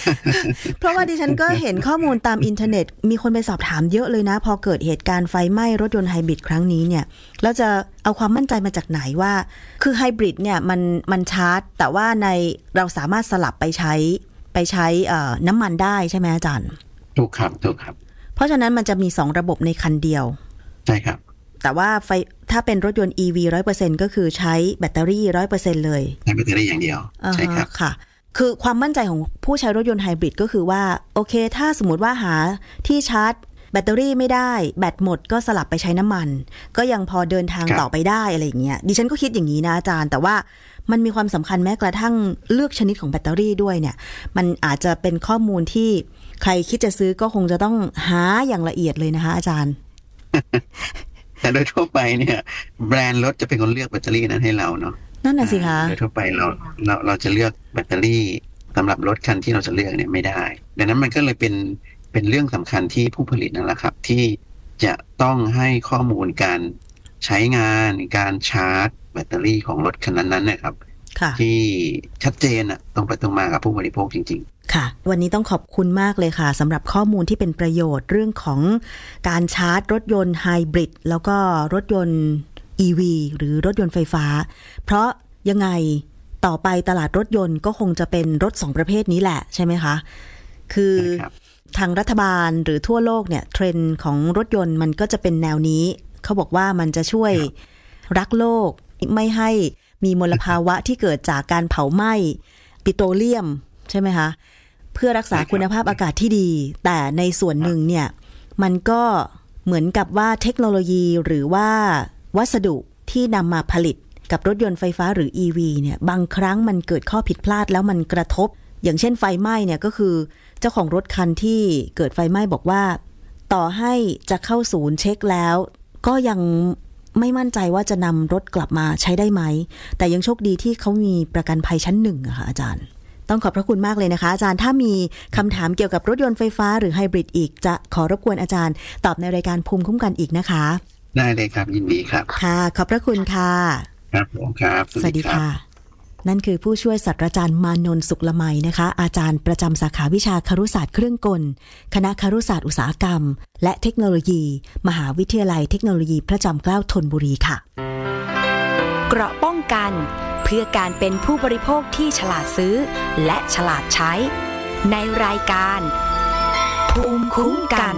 เพราะว่าดิฉันก็เห็นข้อมูลตามอินเทอร์เน็ตมีคนไปสอบถามเยอะเลยนะพอเกิดเหตุการณ์ไฟไหม้รถยนต์ไฮบริดครั้งนี้เนี่ยแล้วจะเอาความมั่นใจมาจากไหนว่าคือไฮบริดเนี่ยมันชาร์จแต่ว่าเราสามารถสลับไปใช้น้ำมันได้ใช่ไหมอาจารย์ถูกครับเพราะฉะนั้นมันจะมี2ระบบในคันเดียวใช่ครับแต่ว่าถ้าเป็นรถยนต์ EV 100% ก็คือใช้แบตเตอรี่ 100% เลยใช้แบตเตอรี่อย่างเดียวใช่ครับค่ะคือความมั่นใจของผู้ใช้รถยนต์ไฮบริดก็คือว่าโอเคถ้าสมมุติว่าหาที่ชาร์จแบตเตอรี่ไม่ได้แบตหมดก็สลับไปใช้น้ำมันก็ยังพอเดินทางต่อไปได้อะไรอย่างเงี้ยดิฉันก็คิดอย่างนี้นะอาจารย์แต่ว่ามันมีความสำคัญแม้กระทั่งเลือกชนิดของแบตเตอรี่ด้วยเนี่ยมันอาจจะเป็นข้อมูลที่ใครคิดจะซื้อก็คงจะต้องหาอย่างละเอียดเลยนะคะอาจารย์แต่โดยทั่วไปเนี่ยแบรนด์รถจะเป็นคนเลือกแบตเตอรี่นั้นให้เราเนาะนั่นน่ะสิคะโดยทั่วไปเราจะเลือกแบตเตอรี่สำหรับรถคันที่เราจะเลือกเนี่ยไม่ได้ดังนั้นมันก็เลยเป็นเรื่องสำคัญที่ผู้ผลิตนั่นแหละครับที่จะต้องให้ข้อมูลการใช้งานการชาร์จแบตเตอรี่ของรถคันนั้นๆนะครับที่ชัดเจนตรงไปตรงมากับผู้บริโภคจริงๆค่ะวันนี้ต้องขอบคุณมากเลยค่ะสำหรับข้อมูลที่เป็นประโยชน์เรื่องของการชาร์จรถยนต์ไฮบริดแล้วก็รถยนต์ EV หรือรถยนต์ไฟฟ้าเพราะยังไงต่อไปตลาดรถยนต์ก็คงจะเป็นรถ2ประเภทนี้แหละใช่ไหมคะคือทางรัฐบาลหรือทั่วโลกเนี่ยเทรนด์ของรถยนต์มันก็จะเป็นแนวนี้เขาบอกว่ามันจะช่วยรักโลกไม่ให้มีมลภาวะที่เกิดจากการเผาไหม้ปิโตรเลียมใช่ไหมคะเพื่อรักษาคุณภาพอากาศที่ดีแต่ในส่วนหนึ่งเนี่ยมันก็เหมือนกับว่าเทคโนโลยีหรือว่าวัสดุที่นำมาผลิตกับรถยนต์ไฟฟ้าหรือ EV เนี่ยบางครั้งมันเกิดข้อผิดพลาดแล้วมันกระทบอย่างเช่นไฟไหม้เนี่ยก็คือเจ้าของรถคันที่เกิดไฟไหม้บอกว่าต่อให้จะเข้าศูนย์เช็คแล้วก็ยังไม่มั่นใจว่าจะนำรถกลับมาใช้ได้ไหมแต่ยังโชคดีที่เขามีประกันภัยชั้น1อะค่ะอาจารย์ต้องขอบพระคุณมากเลยนะคะอาจารย์ถ้ามีคำถามเกี่ยวกับรถยนต์ไฟฟ้าหรือไฮบริดอีกจะขอรบกวนอาจารย์ตอบในรายการภูมิคุ้มกันอีกนะคะได้เลยครับยินดีครับค่ะขอบพระคุณค่ะครับผมครับสวัสดีค่ะนั่นคือผู้ช่วยศาสตราจารย์มานนท์สุขละไมนะคะอาจารย์ประจำสาขาวิชาครุศาสตร์เครื่องกลคณะครุศาสตร์อุตสาหกรรมและเทคโนโลยีมหาวิทยาลัยเทคโนโลยีพระจอมเกล้าธนบุรีค่ะเกราะป้องกันเพื่อการเป็นผู้บริโภคที่ฉลาดซื้อและฉลาดใช้ในรายการภูมิคุ้มกัน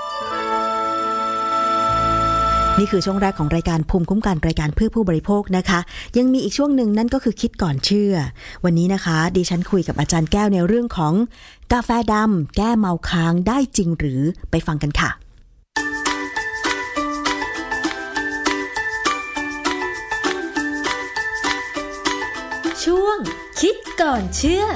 นี่คือช่วงแรกของรายการภูมิคุ้มกันรายการเพื่อผู้บริโภคนะคะยังมีอีกช่วงหนึ่งนั่นก็คือคิดก่อนเชื่อวันนี้นะคะดิฉันคุยกับอาจารย์แก้วในเรื่องของกาแฟดำแก้เมาค้างได้จริงหรือไปฟังกันค่ะช่วงคิดก่อนเชื่อ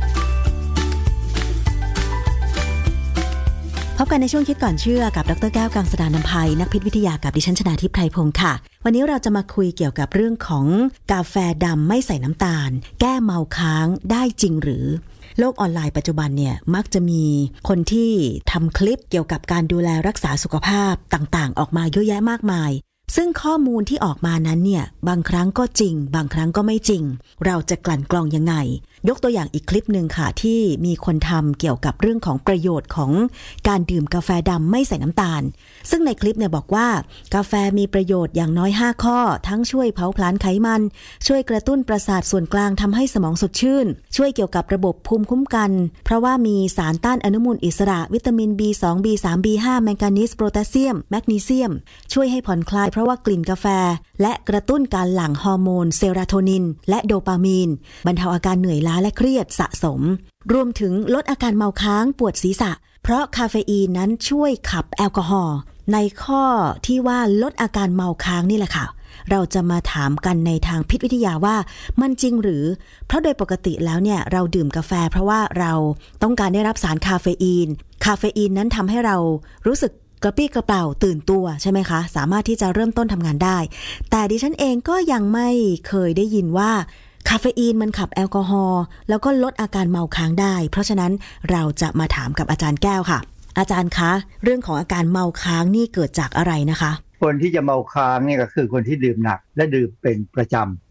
พบกันในช่วงคิดก่อนเชื่อกับดร.แก้วกังสดาลอำไพนักพิษวิทยากับดิฉันชนาทิพย์ไพรพงศ์ค่ะวันนี้เราจะมาคุยเกี่ยวกับเรื่องของกาแฟดำไม่ใส่น้ำตาลแก้เมาค้างได้จริงหรือโลกออนไลน์ปัจจุบันเนี่ยมักจะมีคนที่ทำคลิปเกี่ยวกับการดูแลรักษาสุขภาพต่างๆออกมาเยอะแยะมากมายซึ่งข้อมูลที่ออกมานั้นเนี่ยบางครั้งก็จริงบางครั้งก็ไม่จริงเราจะกลั่นกรองยังไงยกตัวอย่างอีกคลิปหนึ่งค่ะที่มีคนทำเกี่ยวกับเรื่องของประโยชน์ของการดื่มกาแฟดำไม่ใส่น้ำตาลซึ่งในคลิปเนี่ยบอกว่ากาแฟมีประโยชน์อย่างน้อย5ข้อทั้งช่วยเผาผลาญไขมันช่วยกระตุ้นประสาทส่วนกลางทำให้สมองสดชื่นช่วยเกี่ยวกับระบบภูมิคุ้มกันเพราะว่ามีสารต้านอนุมูลอิสระวิตามิน B2 B3 B5 แมงกานีสโพแทสเซียมแมกนีเซียมช่วยให้ผ่อนคลายเพราะว่ากลิ่นกาแฟและกระตุ้นการหลั่งฮอร์โมนเซโรโทนินและโดปามีนบรรเทาอาการเหนื่อยล้าและเครียดสะสมรวมถึงลดอาการเมาค้างปวดศีรษะเพราะคาเฟอีนนั้นช่วยขับแอลกอฮอล์ในข้อที่ว่าลดอาการเมาค้างนี่แหละค่ะเราจะมาถามกันในทางพิษวิทยาว่ามันจริงหรือเพราะโดยปกติแล้วเนี่ยเราดื่มกาแฟเพราะว่าเราต้องการได้รับสารคาเฟอีนนั้นทำให้เรารู้สึกกระปรี้กระเปร่าตื่นตัวใช่ไหมคะสามารถที่จะเริ่มต้นทำงานได้แต่ดิฉันเองก็ยังไม่เคยได้ยินว่าคาเฟอีนมันขับแอลกอฮอล์แล้วก็ลดอาการเมาค้างได้เพราะฉะนั้นเราจะมาถามกับอาจารย์แก้วค่ะอาจารย์คะเรื่องของอาการเมาค้างนี่เกิดจากอะไรนะคะคนที่จะเมาค้างเนี่ยก็คือคนที่ดื่มหนักและดื่มเป็นประจ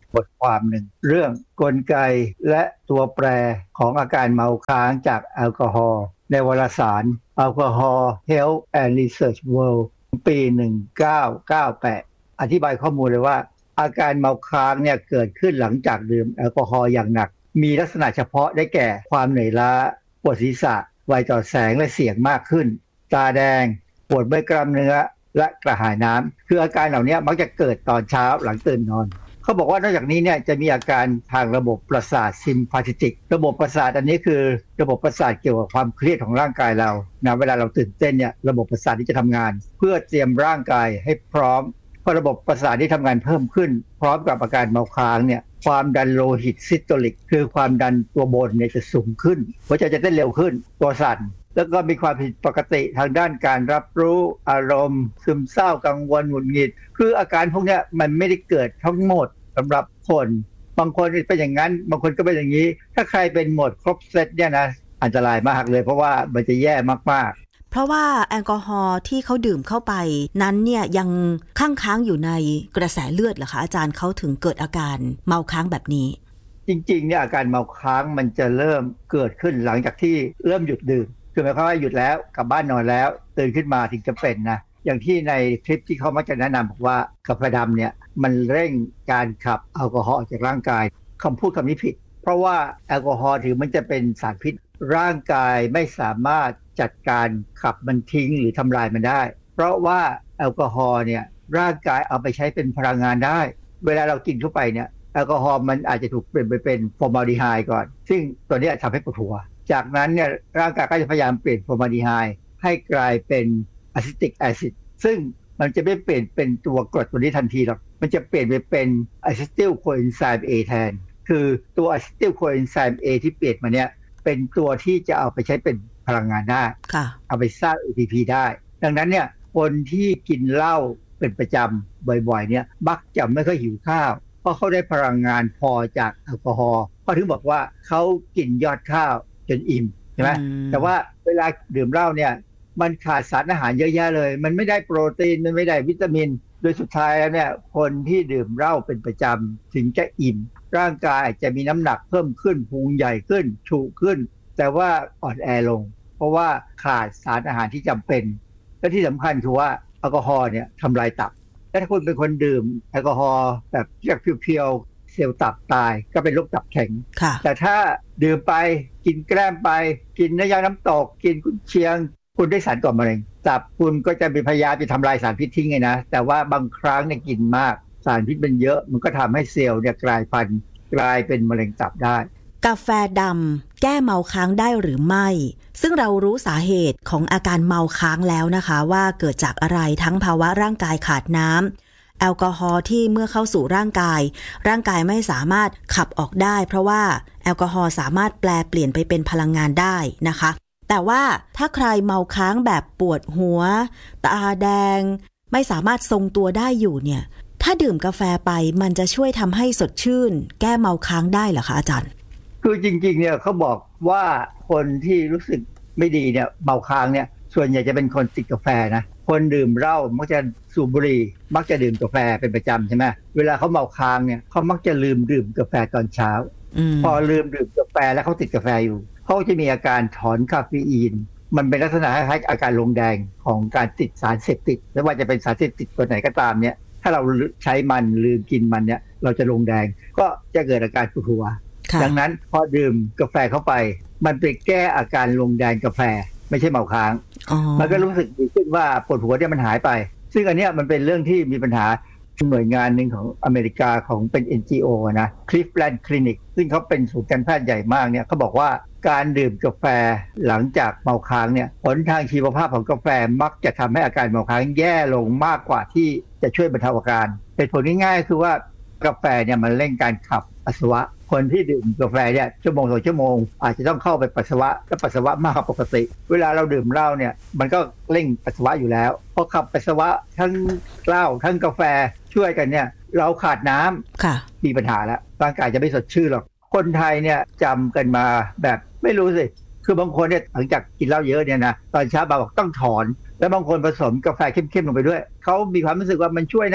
บทความหนึ่งเรื่องกลไกและตัวแปรของอาการเมาค้างจากแอลกอฮอล์ในวารสาร Alcohol Health and Research World ปี 1998 อธิบายข้อมูลเลยว่าอาการเมาค้างเนี่ยเกิดขึ้นหลังจากดื่มแอลกอฮอล์อย่างหนักมีลักษณะเฉพาะได้แก่ความเหนื่อยล้าปวดศีรษะไวต่อแสงและเสียงมากขึ้นตาแดงปวดเมื่อยกล้ามเนื้อและกระหายน้ำคืออาการเหล่านี้มักจะเกิดตอนเช้าหลังตื่นนอนเขาบอกว่านอกจากนี้เนี่ยจะมีอาการทางระบบประสาทซิมพาเทติกระบบประสาทอันนี้คือระบบประสาทเกี่ยวกับความเครียดของร่างกายเรานะเวลาเราตื่นเต้นเนี่ยระบบประสาทที่จะทำงานเพื่อเตรียมร่างกายให้พร้อมพอระบบประสาทที่ทำงานเพิ่มขึ้นพร้อมกับอาการเมาค้างเนี่ยความดันโลหิตซิสโตลิกคือความดันตัวบนเนี่ยจะสูงขึ้นหัวใจจะเต้นเร็วขึ้นตัวสั่นแล้วก็มีความผิดปกติทางด้านการรับรู้อารมณ์ซึมเศร้ากังวลหงุดหงิดคืออาการพวกนี้มันไม่ได้เกิดทั้งหมดสำหรับคนบางคนเป็นอย่างนั้นบางคนก็เป็นอย่างนี้ถ้าใครเป็นหมดครบเซตเนี่ยนะอันตรายมากเลยเพราะว่ามันจะแย่มากๆเพราะว่าแอลกอฮอล์ที่เขาดื่มเข้าไปนั้นเนี่ยยังค้างอยู่ในกระแสเลือดเหรอคะอาจารย์เขาถึงเกิดอาการเมาค้างแบบนี้จริงๆเนี่ยอาการเมาค้างมันจะเริ่มเกิดขึ้นหลังจากที่เริ่มหยุดดื่มคือหมายความว่าหยุดแล้วกลับบ้านนอนแล้วตื่นขึ้นมาถึงจะเป็นนะอย่างที่ในคลิปที่เขามักจะแนะนำบอกว่ากาแฟดำเนี่ยมันเร่งการขับแอลกอฮอล์ออกจากร่างกายคำพูดคำนี้ผิดเพราะว่าแอลกอฮอล์ถือมันจะเป็นสารพิษร่างกายไม่สามารถจัดการขับมันทิ้งหรือทำลายมันได้เพราะว่าแอลกอฮอล์เนี่ยร่างกายเอาไปใช้เป็นพลังงานได้เวลาเรากินเข้าไปเนี่ยแอลกอฮอล์มันอาจจะถูกเปลี่ยนไปเป็นฟอร์มาลดีไฮด์ก่อนซึ่งตัวนี้ทำให้ปวดหัวจากนั้นเนี่ยร่างกายก็จะพยายามเปลี่ยนฟอร์มาลดีไฮด์ให้กลายเป็นอะซิติกแอซิดซึ่งมันจะไม่เปลี่ยนเป็นตัวกรดตัวนี้ทันทีหรอกมันจะเปลี่ยนไปเป็นอะซิติลโคเอนไซม์ A แทนคือตัวอะซิติลโคเอนไซม์ A ที่เปลี่ยนมาเนี่ยเป็นตัวที่จะเอาไปใช้เป็นพลังงานได้เอาไปสร้าง ATP ได้ดังนั้นเนี่ยคนที่กินเหล้าเป็นประจำบ่อยๆเนี่ยมักจะไม่ค่อยหิวข้าวเพราะเขาได้พลังงานพอจากแอลกอฮอล์เขาถึงบอกว่าเขากินยอดข้าวจนอิ่มใช่ไหมแต่ว่าเวลาดื่มเหล้าเนี่ยมันขาดสารอาหารเยอะแยะเลยมันไม่ได้โปรตีนมันไม่ได้วิตามินโดยสุดท้ายแล้วเนี่ยคนที่ดื่มเหล้าเป็นประจำถึงจะอิ่มร่างกายจะมีน้ำหนักเพิ่มขึ้นพุงใหญ่ขึ้นฉุขึ้นแต่ว่าอ่อนแอลงเพราะว่าขาดสารอาหารที่จำเป็นและที่สำคัญคือว่าแอลกอฮอล์เนี่ยทำลายตับและถ้าคุณเป็นคนดื่มแอลกอฮอล์แบบจากเพียวๆเซลล์ตับตายก็เป็นโรคตับแข็งแต่ถ้าดื่มไปกินแกล้มไปกินเนื้อย่างน้ำตกกินกุนเชียงคุณได้สารก่อมะเร็งตับคุณก็จะมีพยายามจะทำลายสารพิษทิ้งไงนะแต่ว่าบางครั้งเนี่ยกินมากสารพิษมันเยอะมันก็ทำให้เซลล์เนี่ยกลายพันธุ์กลายเป็นมะเร็งตับได้กาแฟดำแก้เมาค้างได้หรือไม่ซึ่งเรารู้สาเหตุของอาการเมาค้างแล้วนะคะว่าเกิดจากอะไรทั้งภาวะร่างกายขาดน้ำแอลกอฮอล์ที่เมื่อเข้าสู่ร่างกายไม่สามารถขับออกได้เพราะว่าแอลกอฮอล์สามารถแปลเปลี่ยนไปเป็นพลังงานได้นะคะแต่ว่าถ้าใครเมาค้างแบบปวดหัวตาแดงไม่สามารถทรงตัวได้อยู่เนี่ยถ้าดื่มกาแฟไปมันจะช่วยทำให้สดชื่นแก้เมาค้างได้เหรอคะอาจารย์คือจริงๆเนี่ยเขาบอกว่าคนที่รู้สึกไม่ดีเนี่ยเมาค้างเนี่ยส่วนใหญ่จะเป็นคนติดกาแฟนะคนดื่มเหล้ามักจะสูบบุหรี่มักจะดื่มกาแฟเป็นประจำใช่ไหมเวลาเขาเมาค้างเนี่ยเขามักจะลืมดื่มกาแฟตอนเช้าพอลืมดื่มกาแฟแล้วเขาติดกาแฟอยู่เขาจะมีอาการถอนคาเฟอีนมันเป็นลักษณะคล้ายๆอาการลงแดงของการติดสารเสพติดไม่ว่าจะเป็นสารเสพติดตัวไหนก็ตามเนี่ยถ้าเราใช้มันลืมกินมันเนี่ยเราจะลงแดงก็จะเกิดอาการปวดหัวดังนั้นพอดื่มกาแฟเข้าไปมันไปแก้อาการลงแดงกาแฟไม่ใช่เมาค้างมันก็รู้สึกดีขึ้นว่าปวดหัวเนี่ยมันหายไปซึ่งอันเนี้ยมันเป็นเรื่องที่มีปัญหาหน่วยงานหนึ่งของอเมริกาของเป็น NGO นะ Cleveland Clinic ซึ่งเขาเป็นศูนย์การแพทย์ใหญ่มากเนี่ยเขาบอกว่าการดื่มกาแฟหลังจากเมาค้างเนี่ยผลทางชีวภาพของกาแฟมักจะทำให้อาการเมาค้างแย่ลงมากกว่าที่จะช่วยบรรเทาอาการเหตุผลง่ายๆคือว่ากาแฟเนี่ยมันเร่งการขับปัสสาวะคนที่ดื่มกาแฟเนี่ยชั่วโมง2ชั่วโมงอาจจะต้องเข้าไปปัสสาวะและปัสสาวะมากกว่าปกติเวลาเราดื่มเหล้าเนี่ยมันก็เร่งปัสสาวะอยู่แล้วพอขับปัสสาวะทั้งเหล้าทั้งกาแฟช่วยกันเนี่ยเราขาดน้ำมีปัญหาแล้วร่างกายจะไม่สดชื่นหรอกคนไทยเนี่ยจำกันมาแบบไม่รู้สิคือบางคนเนี่ยหลังจากกินเหล้าเยอะเนี่ยนะตอนเช้าบอกต้องถอนแล้วบางคนผสมกาแฟเข้มๆลงไปด้วยเขามีความรู้สึกว่ามันช่วยแน่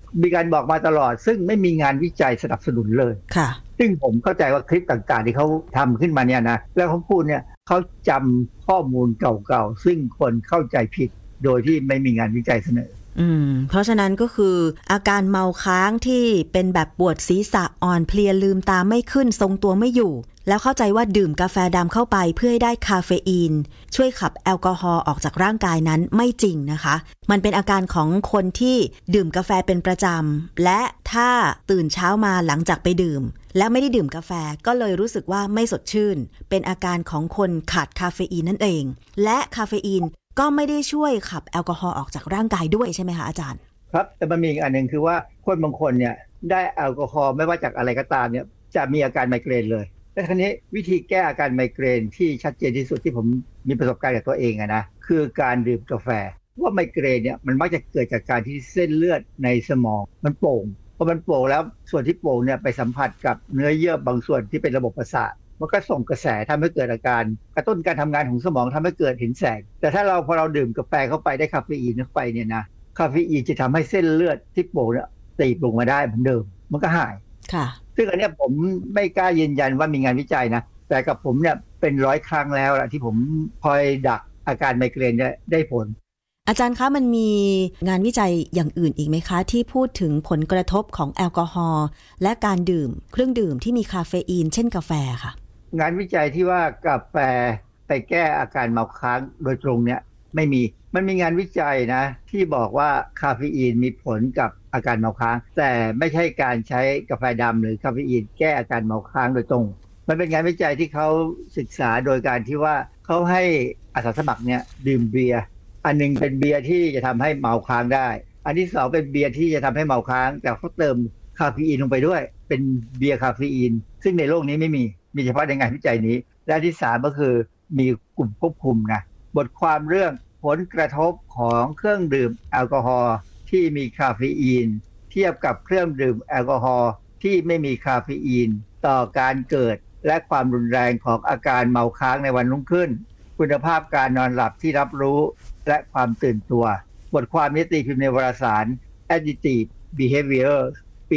มีการบอกมาตลอดซึ่งไม่มีงานวิจัยสนับสนุนเลยค่ะซึ่งผมเข้าใจว่าคลิปต่างๆที่เขาทำขึ้นมาเนี่ยนะแล้วเขาพูดเนี่ยเขาจำข้อมูลเก่าๆซึ่งคนเข้าใจผิดโดยที่ไม่มีงานวิจัยเสนอเพราะฉะนั้นก็คืออาการเมาค้างที่เป็นแบบปวดศีรษะอ่อนเพลียลืมตาไม่ขึ้นทรงตัวไม่อยู่แล้วเข้าใจว่าดื่มกาแฟดำเข้าไปเพื่อให้ได้คาเฟอีนช่วยขับแอลกอฮอล์ออกจากร่างกายนั้นไม่จริงนะคะมันเป็นอาการของคนที่ดื่มกาแฟเป็นประจำและถ้าตื่นเช้ามาหลังจากไปดื่มแล้วไม่ได้ดื่มกาแฟก็เลยรู้สึกว่าไม่สดชื่นเป็นอาการของคนขาดคาเฟอีนนั่นเองและคาเฟอีนก็ไม่ได้ช่วยขับแอลกอฮอล์ออกจากร่างกายด้วยใช่ไหมคะอาจารย์ครับแต่มันมีอีกอันนึงคือว่าคนบางคนเนี่ยได้แอลกอฮอล์ไม่ว่าจากอะไรก็ตามเนี่ยจะมีอาการไมเกรนเลยและทีนี้วิธีแก้อาการไมเกรนที่ชัดเจนที่สุดที่ผมมีประสบการณ์กับตัวเองนะคือการดื่มกาแฟว่าไมเกรนเนี่ยมันมักจะเกิดจากการที่เส้นเลือดในสมองมันโป่งพอมันโป่งแล้วส่วนที่โป่งเนี่ยไปสัมผัสกับเนื้อเยื่อบางส่วนที่เป็นระบบประสาทมันก็ส่งกระแสทำให้เกิดอาการกระตุ้นการทำงานของสมองทำให้เกิดเห็นแสงแต่ถ้าพอเราดื่มกาแฟเข้าไปได้คาเฟอีนเข้าไปเนี่ยนะคาเฟอีนจะทำให้เส้นเลือดที่โป่งเนี่ยตีบลงมาได้เหมือนเดิมมันก็หายค่ะซึ่งอันนี้ผมไม่กล้ายืนยันว่ามีงานวิจัยนะแต่กับผมเนี่ยเป็น100 ครั้งแล้วล่ะที่ผมคอยดักอาการไมเกรนได้ผลอาจารย์คะมันมีงานวิจัยอย่างอื่นอีกไหมคะที่พูดถึงผลกระทบของแอลกอฮอล์และการดื่มเครื่องดื่มที่มีคาเฟอีนเช่นกาแฟค่ะงานวิจัยที่ว่ากาแฟไปแก้อาการเมาค้างโดยตรงเนี่ยไม่มีมันมีงานวิจัยนะที่บอกว่าคาเฟอีนมีผลกับอาการเมาค้างแต่ไม่ใช่การใช้กาแฟดำหรือคาเฟอีนแก้อาการเมาค้างโดยตรงมันเป็นงานวิจัยที่เขาศึกษาโดยการที่ว่าเขาให้อาสาสมัครเนี่ยดื่มเบียร์อันนึงเป็นเบียร์ที่จะทำให้เมาค้างได้อันที่2เป็นเบียร์ที่จะทำให้เมาค้างแต่เขาเติมคาเฟอีนลงไปด้วยเป็นเบียร์คาเฟอีนซึ่งในโลกนี้ไม่มีเฉพาะในงานวิจัยนี้และที่3ก็คือมีกลุ่มควบคุมนะบทความเรื่องผลกระทบของเครื่องดื่มแอลกอฮอล์ที่มีคาเฟอีนเทียบกับเครื่องดื่มแอลกอฮอล์ที่ไม่มีคาเฟอีนต่อการเกิดและความรุนแรงของอาการเมาค้างในวันรุ่งขึ้นคุณภาพการนอนหลับที่รับรู้และความตื่นตัวบทความนี้ตีพิมพ์ในวารสาร Addictive Behavior ปี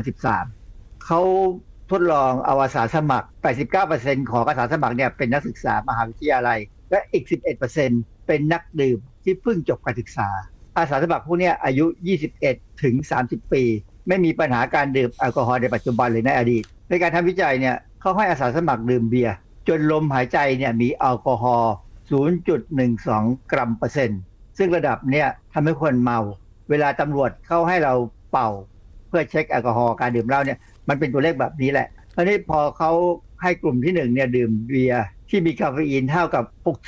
2013 เขาทดลองเอาอาสาสมัคร 89% ของอาสาสมัครเนี่ยเป็นนักศึกษามหาวิทยาลัยและอีก 11% เป็นนักดื่มที่เพิ่งจบการศึกษาอาสาสมัครพวกนี้อายุ 21 ถึง 30 ปีไม่มีปัญหาการดื่มแอลกอฮอล์ในปัจจุบันหรือในอดีตในการทำวิจัยเนี่ยเขาให้อาสาสมัครดื่มเบียร์จนลมหายใจเนี่ยมีแอลกอฮอล์ 0.12 กรัมเปอร์เซ็นต์ซึ่งระดับเนี่ยทำให้คนเมาเวลาตำรวจเข้าให้เราเป่าเพื่อเช็คแอลกอฮอล์การดื่มเหล้าเนี่ยมันเป็นตัวเลขแบบนี้แหละทีนี้พอเขาให้กลุ่มที่1เนี่ยดื่มเบียร์ที่มีคาเฟอีนเท่ากับ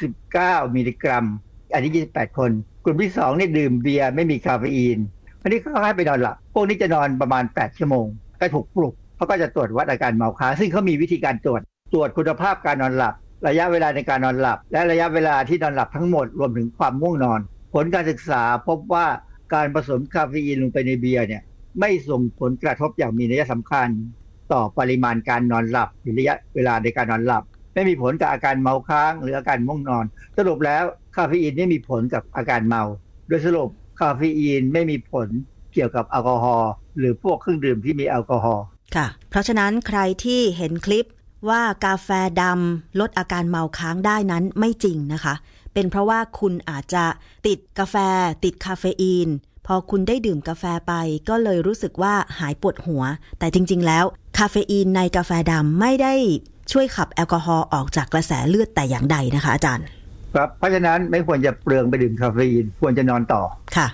69มิลลิกรัมอันนี้28คนกลุ่มที่2เนี่ยดื่มเบียร์ไม่มีคาเฟอีนอันนี้เขาให้ไปนอนหลับพวกนี้จะนอนประมาณ8ชั่วโมงก็ถูกปลุกเขาก็จะตรวจวัดอาการเมาค้างซึ่งเขามีวิธีการตรวจคุณภาพการนอนหลับระยะเวลาในการนอนหลับและระยะเวลาที่นอนหลับทั้งหมดรวมถึงความง่วงนอนผลการศึกษาพบว่าการผสมคาเฟอีนลงไปในเบียร์เนี่ยไม่ส่งผลกระทบอย่างมีนัยสำคัญต่อปริมาณการนอนหลับหรือระยะเวลาในการนอนหลับไม่มีผลกับอาการเมาค้างหรืออาการง่วงนอนสรุปแล้วคาเฟอีนไม่มีผลกับอาการเมาโดยสรุปคาเฟอีนไม่มีผลเกี่ยวกับแอลกอฮอล์หรือพวกเครื่องดื่มที่มีแอลกอฮอล์ค่ะเพราะฉะนั้นใครที่เห็นคลิปว่ากาแฟดำลดอาการเมาค้างได้นั้นไม่จริงนะคะเป็นเพราะว่าคุณอาจจะติดกาแฟติดคาเฟอีนพอคุณได้ดื่มกาแฟไปก็เลยรู้สึกว่าหายปวดหัวแต่จริงๆแล้วคาเฟอีนในกาแฟดำไม่ได้ช่วยขับแอลกอฮอล์ออกจากกระแสเลือดแต่อย่างใดนะคะอาจารย์ครับเพราะฉะนั้นไม่ควรจะเปลืองไปดื่มคาเฟอีนควรจะนอนต่อค่ะ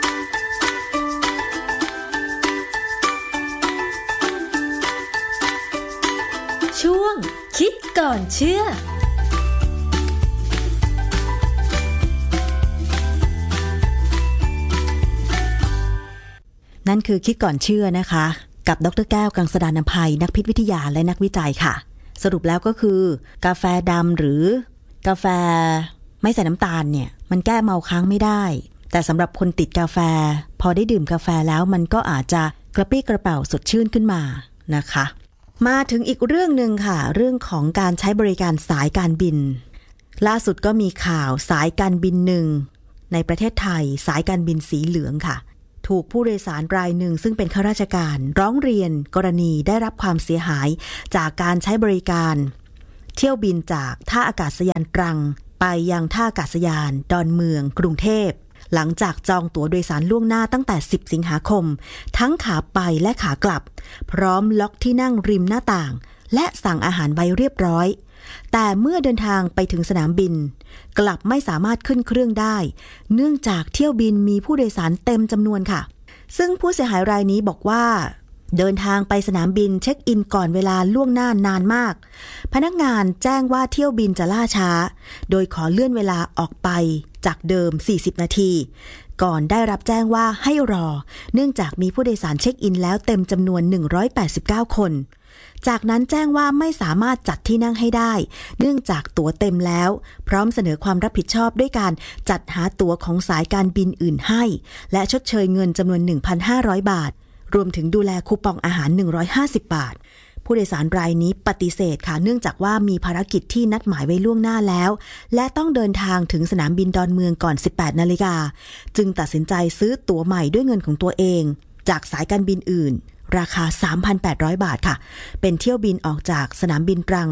ช่วงคิดก่อนเชื่อนั่นคือคิดก่อนเชื่อนะคะกับดร.แก้วกังสดาลอำไพนักพิษวิทยาและนักวิจัยค่ะสรุปแล้วก็คือกาแฟดำหรือกาแฟไม่ใส่น้ำตาลเนี่ยมันแก้เมาค้างไม่ได้แต่สำหรับคนติดกาแฟพอได้ดื่มกาแฟแล้วมันก็อาจจะกระปรี้กระเป๋าสดชื่นขึ้นมานะคะมาถึงอีกเรื่องนึงค่ะเรื่องของการใช้บริการสายการบินล่าสุดก็มีข่าวสายการบินหนึ่งในประเทศไทยสายการบินสีเหลืองค่ะถูกผู้โดยสารรายหนึ่งซึ่งเป็นข้าราชการร้องเรียนกรณีได้รับความเสียหายจากการใช้บริการเที่ยวบินจากท่าอากาศยานตรังไปยังท่าอากาศยานดอนเมืองกรุงเทพหลังจากจองตั๋วโดยสารล่วงหน้าตั้งแต่10สิงหาคมทั้งขาไปและขากลับพร้อมล็อกที่นั่งริมหน้าต่างและสั่งอาหารไว้เรียบร้อยแต่เมื่อเดินทางไปถึงสนามบินกลับไม่สามารถขึ้นเครื่องได้เนื่องจากเที่ยวบินมีผู้โดยสารเต็มจำนวนค่ะซึ่งผู้เสียหายรายนี้บอกว่าเดินทางไปสนามบินเช็คอินก่อนเวลาล่วงหน้านานมากพนักงานแจ้งว่าเที่ยวบินจะล่าช้าโดยขอเลื่อนเวลาออกไปจากเดิม40นาทีก่อนได้รับแจ้งว่าให้รอเนื่องจากมีผู้โดยสารเช็คอินแล้วเต็มจำนวน189คนจากนั้นแจ้งว่าไม่สามารถจัดที่นั่งให้ได้เนื่องจากตั๋วเต็มแล้วพร้อมเสนอความรับผิดชอบด้วยการจัดหาตั๋วของสายการบินอื่นให้และชดเชยเงินจำนวน 1,500 บาทรวมถึงดูแลคูปองอาหาร150บาทผู้โดยสารรายนี้ปฏิเสธค่ะเนื่องจากว่ามีภารกิจที่นัดหมายไว้ล่วงหน้าแล้วและต้องเดินทางถึงสนามบินดอนเมืองก่อน 18 นาฬิกาจึงตัดสินใจซื้อตั๋วใหม่ด้วยเงินของตัวเองจากสายการบินอื่นราคา 3,800 บาทค่ะเป็นเที่ยวบินออกจากสนามบินตรัง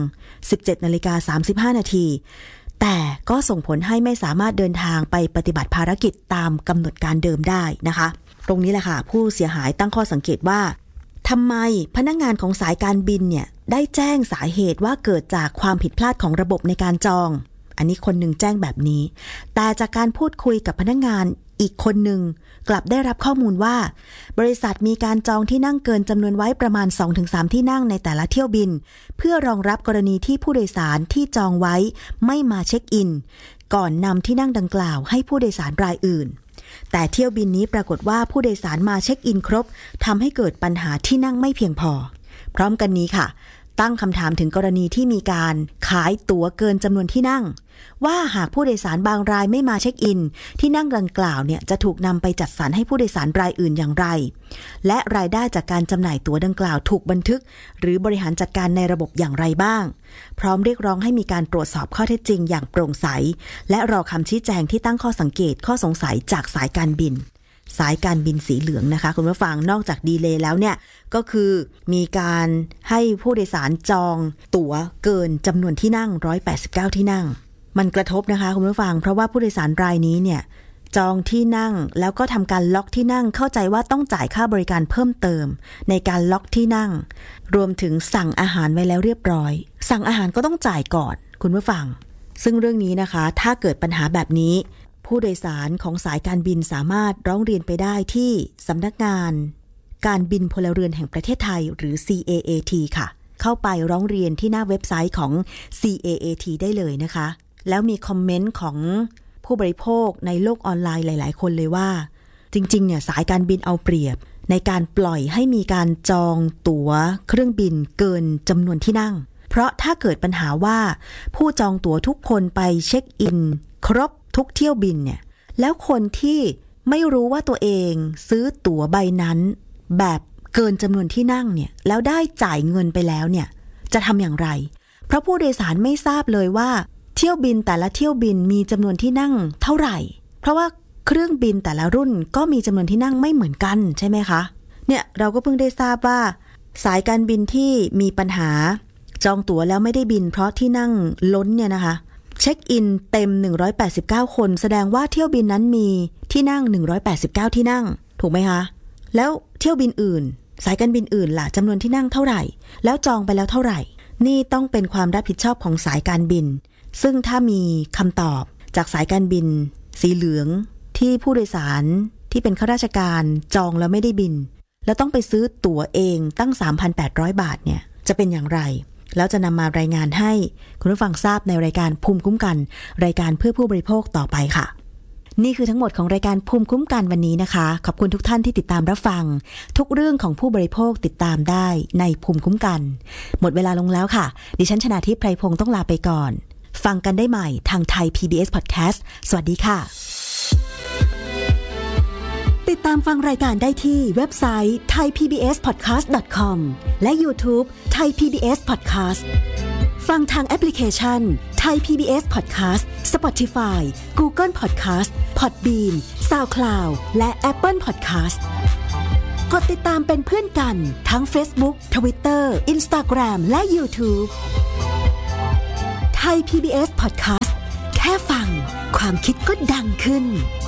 17:35 นาทีแต่ก็ส่งผลให้ไม่สามารถเดินทางไปปฏิบัติภารกิจตามกำหนดการเดิมได้นะคะตรงนี้แหละค่ะผู้เสียหายตั้งข้อสังเกตว่าทำไมพนักงานของสายการบินเนี่ยได้แจ้งสาเหตุว่าเกิดจากความผิดพลาดของระบบในการจองอันนี้คนหนึ่งแจ้งแบบนี้แต่จากการพูดคุยกับพนักงานอีกคนหนึ่งกลับได้รับข้อมูลว่าบริษัทมีการจองที่นั่งเกินจำนวนไว้ประมาณ 2-3 ที่นั่งในแต่ละเที่ยวบินเพื่อรองรับกรณีที่ผู้โดยสารที่จองไว้ไม่มาเช็คอินก่อนนำที่นั่งดังกล่าวให้ผู้โดยสารรายอื่นแต่เที่ยวบินนี้ปรากฏว่าผู้โดยสารมาเช็คอินครบทำให้เกิดปัญหาที่นั่งไม่เพียงพอพร้อมกันนี้ค่ะตั้งคำถามถึงกรณีที่มีการขายตั๋วเกินจำนวนที่นั่งว่าหากผู้โดยสารบางรายไม่มาเช็คอินที่นั่งดังกล่าวเนี่ยจะถูกนำไปจัดสรรให้ผู้โดยสารรายอื่นอย่างไรและรายได้จากการจำหน่ายตั๋วดังกล่าวถูกบันทึกหรือบริหารจัดการในระบบอย่างไรบ้างพร้อมเรียกร้องให้มีการตรวจสอบข้อเท็จจริงอย่างโปร่งใสและรอคำชี้แจงที่ตั้งข้อสังเกตข้อสงสัยจากสายการบินสีเหลืองนะคะคุณผู้ฟังนอกจากดีเลย์แล้วเนี่ยก็คือมีการให้ผู้โดยสารจองตั๋วเกินจำนวนที่นั่ง189ที่นั่งมันกระทบนะคะคุณผู้ฟังเพราะว่าผู้โดยสารรายนี้เนี่ยจองที่นั่งแล้วก็ทำการล็อกที่นั่งเข้าใจว่าต้องจ่ายค่าบริการเพิ่มเติมในการล็อกที่นั่งรวมถึงสั่งอาหารไว้แล้วเรียบร้อยสั่งอาหารก็ต้องจ่ายก่อนคุณผู้ฟังซึ่งเรื่องนี้นะคะถ้าเกิดปัญหาแบบนี้ผู้โดยสารของสายการบินสามารถร้องเรียนไปได้ที่สำนักงานการบินพลเรือนแห่งประเทศไทยหรือ CAAT ค่ะเข้าไปร้องเรียนที่หน้าเว็บไซต์ของ CAAT ได้เลยนะคะแล้วมีคอมเมนต์ของผู้บริโภคในโลกออนไลน์หลายๆคนเลยว่าจริงๆเนี่ยสายการบินเอาเปรียบในการปล่อยให้มีการจองตั๋วเครื่องบินเกินจำนวนที่นั่งเพราะถ้าเกิดปัญหาว่าผู้จองตั๋วทุกคนไปเช็คอินครบทุกเที่ยวบินเนี่ยแล้วคนที่ไม่รู้ว่าตัวเองซื้อตั๋วใบนั้นแบบเกินจำนวนที่นั่งเนี่ยแล้วได้จ่ายเงินไปแล้วเนี่ยจะทำอย่างไรเพราะผู้โดยสารไม่ทราบเลยว่าเที่ยวบินแต่ละเที่ยวบินมีจำนวนที่นั่งเท่าไหร่เพราะว่าเครื่องบินแต่ละรุ่นก็มีจำนวนที่นั่งไม่เหมือนกันใช่ไหมคะเนี่ยเราก็เพิ่งได้ทราบว่าสายการบินที่มีปัญหาจองตั๋วแล้วไม่ได้บินเพราะที่นั่งล้นเนี่ยนะคะเช็คอินเต็ม189คนแสดงว่าเที่ยวบินนั้นมีที่นั่ง189ที่นั่งถูกไหมคะแล้วเที่ยวบินอื่นสายการบินอื่นล่ะจำนวนที่นั่งเท่าไหร่แล้วจองไปแล้วเท่าไหร่นี่ต้องเป็นความรับผิดชอบของสายการบินซึ่งถ้ามีคำตอบจากสายการบินสีเหลืองที่ผู้โดยสารที่เป็นข้าราชการจองแล้วไม่ได้บินแล้วต้องไปซื้อตั๋วเองตั้ง 3,800 บาทเนี่ยจะเป็นอย่างไรแล้วจะนำมารายงานให้คุณผู้ฟังทราบในรายการภูมิคุ้มกันรายการเพื่อผู้บริโภคต่อไปค่ะนี่คือทั้งหมดของรายการภูมิคุ้มกันวันนี้นะคะขอบคุณทุกท่านที่ติดตามรับฟังทุกเรื่องของผู้บริโภคติดตามได้ในภูมิคุ้มกันหมดเวลาลงแล้วค่ะดิฉันชนาทิพย์ไพรพงศ์ต้องลาไปก่อนฟังกันได้ใหม่ทางไทย PBS Podcast สวัสดีค่ะติดตามฟังรายการได้ที่เว็บไซต์ thaipbspodcast.com และ YouTube Thai PBS Podcast ฟังทางแอปพลิเคชัน Thai PBS Podcast Spotify Google Podcast Podbean SoundCloud และ Apple Podcast กดติดตามเป็นเพื่อนกันทั้ง Facebook, Twitter, Instagram และ YouTube ไทย PBS Podcast แค่ฟังความคิดก็ดังขึ้น